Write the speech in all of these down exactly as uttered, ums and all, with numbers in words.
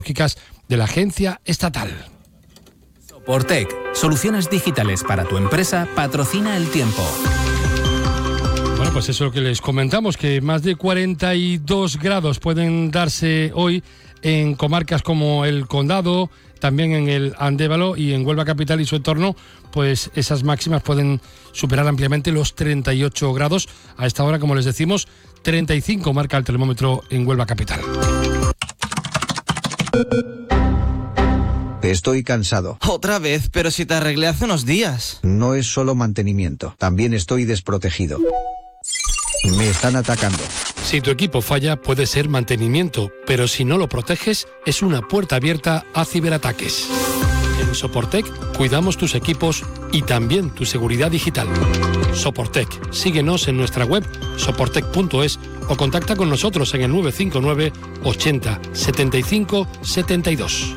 de la agencia estatal. Soportec, soluciones digitales para tu empresa, patrocina el tiempo. Bueno, pues eso es lo que les comentamos, que más de cuarenta y dos grados pueden darse hoy en comarcas como el Condado, también en el Andévalo y en Huelva Capital y su entorno, pues esas máximas pueden superar ampliamente los treinta y ocho grados. A esta hora, como les decimos, treinta y cinco marca el termómetro en Huelva Capital. Estoy cansado. Otra vez, pero si te arreglé hace unos días. No es solo mantenimiento, también estoy desprotegido. Me están atacando. Si tu equipo falla, puede ser mantenimiento, pero si no lo proteges, es una puerta abierta a ciberataques. En Soportec cuidamos tus equipos y también tu seguridad digital. Soportec, síguenos en nuestra web soportec punto es o contacta con nosotros en el nueve cinco nueve ochenta setenta y cinco setenta y dos.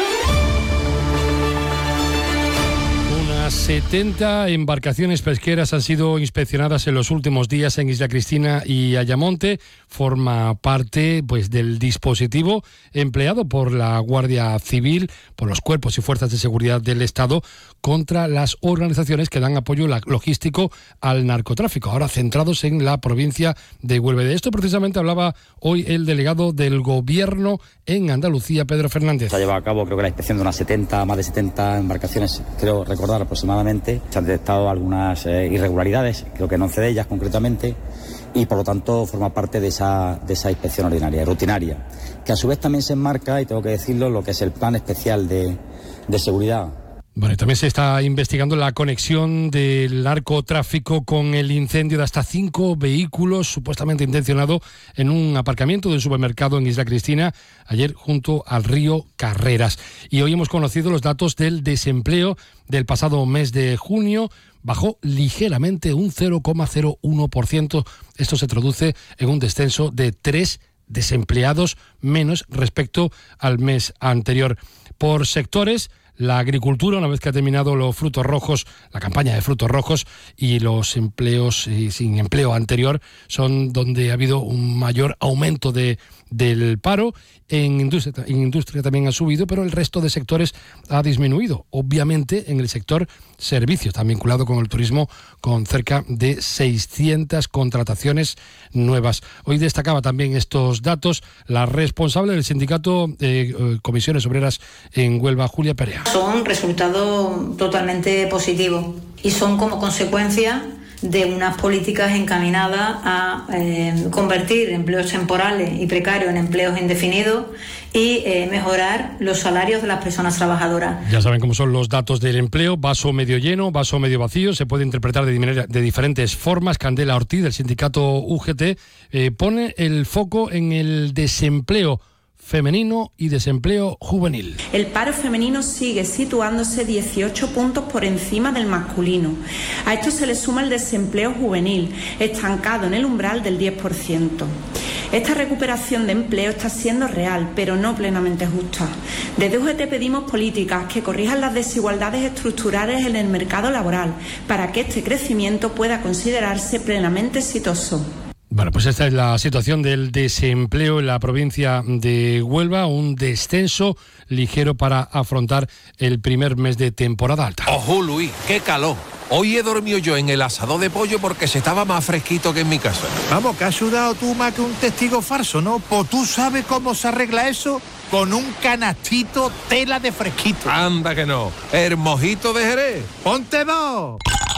setenta embarcaciones pesqueras han sido inspeccionadas en los últimos días en Isla Cristina y Ayamonte. Forma parte, pues, del dispositivo empleado por la Guardia Civil, por los cuerpos y fuerzas de seguridad del Estado contra las organizaciones que dan apoyo logístico al narcotráfico, ahora centrados en la provincia de Huelva. De esto precisamente hablaba hoy el delegado del Gobierno en Andalucía, Pedro Fernández. Se ha llevado a cabo, creo que la inspección de unas setenta, más de setenta embarcaciones, creo recordar aproximadamente. Se han detectado algunas eh, irregularidades, creo que en once de ellas concretamente, y por lo tanto forma parte de esa, de esa inspección ordinaria, rutinaria, que a su vez también se enmarca, y tengo que decirlo, lo que es el plan especial de, de seguridad. Bueno, y también se está investigando la conexión del narcotráfico con el incendio de hasta cinco vehículos supuestamente intencionado en un aparcamiento de un supermercado en Isla Cristina ayer junto al río Carreras. Y hoy hemos conocido los datos del desempleo del pasado mes de junio. Bajó ligeramente un cero coma cero uno por ciento. Esto se traduce en un descenso de tres desempleados menos respecto al mes anterior. Por sectores, la agricultura, una vez que ha terminado los frutos rojos, la campaña de frutos rojos, y los empleos eh, sin empleo anterior, son donde ha habido un mayor aumento de, del paro. En industria, en industria también ha subido, pero el resto de sectores ha disminuido. Obviamente en el sector servicios, está vinculado con el turismo, con cerca de seiscientas contrataciones nuevas. Hoy destacaba también estos datos la responsable del sindicato de Comisiones Obreras en Huelva, Julia Perea. Son resultados totalmente positivos y son como consecuencia de unas políticas encaminadas a eh, convertir empleos temporales y precarios en empleos indefinidos y eh, mejorar los salarios de las personas trabajadoras. Ya saben cómo son los datos del empleo: vaso medio lleno, vaso medio vacío, se puede interpretar de, de diferentes formas. Candela Ortiz, del sindicato U G T, eh, pone el foco en el desempleo femenino y desempleo juvenil. El paro femenino sigue situándose dieciocho puntos por encima del masculino. A esto se le suma el desempleo juvenil, estancado en el umbral del diez por ciento. Esta recuperación de empleo está siendo real, pero no plenamente justa. Desde U G T pedimos políticas que corrijan las desigualdades estructurales en el mercado laboral para que este crecimiento pueda considerarse plenamente exitoso. Bueno, pues esta es la situación del desempleo en la provincia de Huelva, un descenso ligero para afrontar el primer mes de temporada alta. ¡Ojo, Luis! ¡Qué calor! Hoy he dormido yo en el asador de pollo porque se estaba más fresquito que en mi casa. Vamos, que has sudado tú más que un testigo falso, ¿no? Pues tú sabes cómo se arregla eso con un canastito tela de fresquito. Anda que no. El mojito de Jerez. ¡Ponte vos!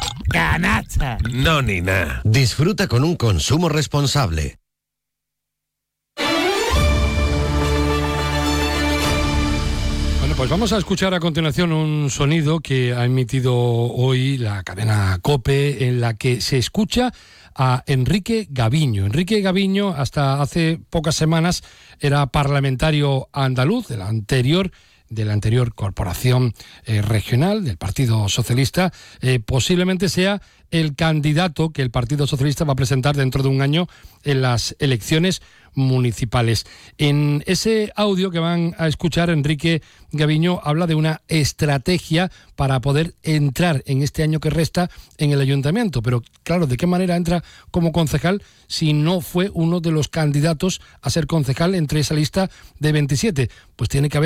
¡Canasta! No, ni nada. Disfruta con un consumo responsable. Bueno, pues vamos a escuchar a continuación un sonido que ha emitido hoy la cadena COPE, en la que se escucha a Enrique Gaviño. Enrique Gaviño, hasta hace pocas semanas, era parlamentario andaluz, el anterior de la anterior corporación eh, regional del Partido Socialista, eh, posiblemente sea el candidato que el Partido Socialista va a presentar dentro de un año en las elecciones municipales. En ese audio que van a escuchar, Enrique Gaviño habla de una estrategia para poder entrar en este año que resta en el ayuntamiento. Pero claro, ¿de qué manera entra como concejal si no fue uno de los candidatos a ser concejal entre esa lista de veintisiete? Pues tiene que haber